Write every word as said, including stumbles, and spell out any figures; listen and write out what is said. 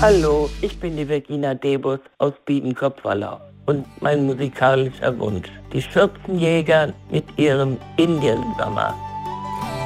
Hallo, ich bin die Vergina Debus aus Biedenkopf-Wallau und mein musikalischer Wunsch, die Schürzenjäger mit ihrem Indiensommer.